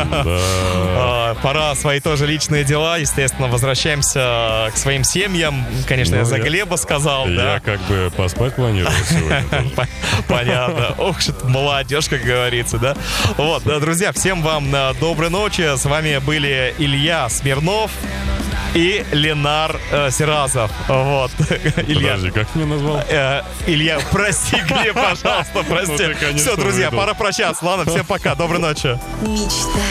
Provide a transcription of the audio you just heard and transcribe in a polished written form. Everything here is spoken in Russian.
Пора свои тоже личные дела. Естественно, возвращаемся к своим семьям. Конечно, я за Глеба сказал, да. Я как бы поспать планировал сегодня. Понятно. Ох, что-то молодежь, как говорится, да. Вот, друзья, всем вам доброй ночи. С вами были Илья Смирнов и Ленар Сиразов. Вот. Илья. Подожди, как ты меня назвал? Илья, прости, Глеб, пожалуйста, прости. Все, друзья, пора прощаться. Ладно, всем пока, доброй ночи. Мечтай.